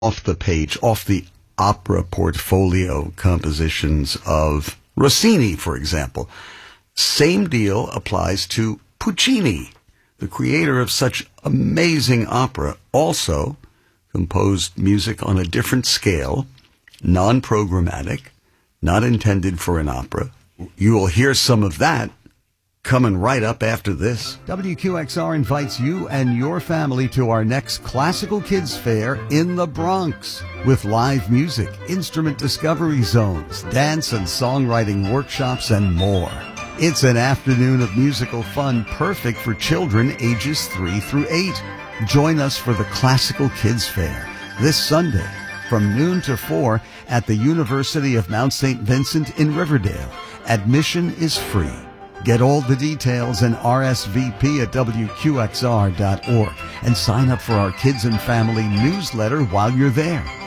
off the page, off the opera portfolio compositions of Rossini, for example. Same deal applies to Puccini, the creator of such amazing opera, also composed music on a different scale, non-programmatic, not intended for an opera. You will hear some of that coming right up after this. WQXR invites you and your family to our next Classical Kids Fair in the Bronx with live music, instrument discovery zones, dance and songwriting workshops, and more. It's an afternoon of musical fun perfect for children ages 3 through 8. Join us for the Classical Kids Fair this Sunday from noon to 4 at the University of Mount St. Vincent in Riverdale. Admission is free. Get all the details and RSVP at WQXR.org and sign up for our Kids and Family newsletter while you're there.